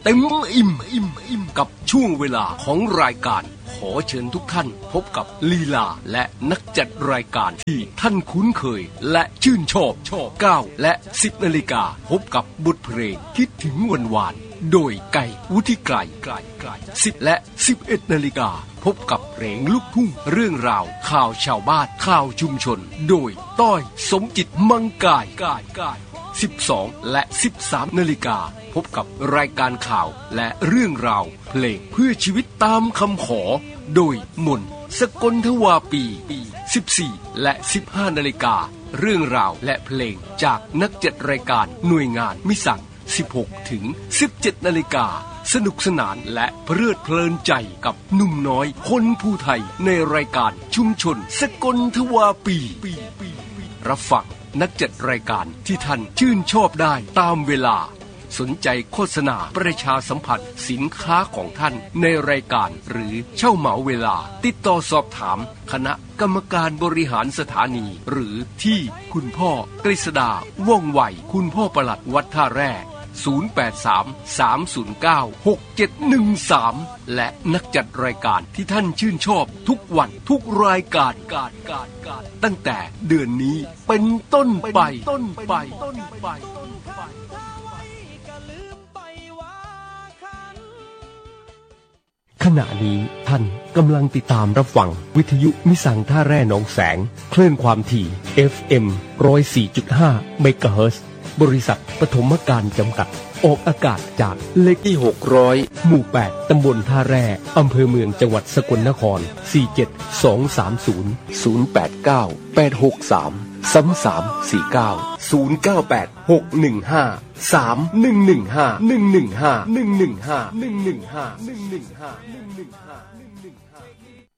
เต็มอิ่มกับช่วงเวลาของรายการขอเชิญทุกท่านพบกับลีลาและนักจัดรายการที่ท่านคุ้นเคยและชื่นชอบ9 และ 10 นาฬิกาพบกับบทเพลงคิดถึงวันวานโดยไก่วุฒิไกร10 และ 11 นาฬิกาพบกับเพลงลูกทุ่งเรื่องราวข่าวชาวบ้านข่าวชุมชนโดยต้อยสมจิตมังกาย12 และ 13 นาฬิกาพบกับรายการข่าวและเรื่องราวเพลงเพื่อชีวิตตามคำขอโดยมนสกลทวาปี14 และ 15 นาฬิกาเรื่องราวและเพลงจากนักจัดรายการหน่วยงานมิสั่ง16 ถึง 17 นาฬิกาสนุกสนานและเพลิดเพลินใจกับหนุ่มน้อยคนผู้ไทยในรายการชุมชนสกลทวาปีรับฟังนักจัดรายการที่ท่านชื่นชอบได้ตามเวลาสนใจโฆษณาประชาสัมพันธ์สินค้าของท่านในรายการหรือเช่าเหมาเวลาติดต่อสอบถามคณะกรรมการบริหารสถานีหรือที่คุณพ่อกฤษดาว่องไวคุณพ่อปลัดวัดท่าแร่083-309-6713และนักจัดรายการที่ท่านชื่นชอบทุกวันทุกรายการตั้งแต่เดือนนี้เป็นต้นไปขณะนี้ท่านกำลังติดตามรับฟังวิทยุมิสังท่าแร่หนองแสงคลื่นความถี่ FM 104.5 เมกะเฮิรตซ์บริษัทปฐมการจำกัดออกอากาศจากเลขที่600หมู่8ตำบลท่าแร่อำเภอเมืองจังหวัดสกลนคร472086349 098 615 3115115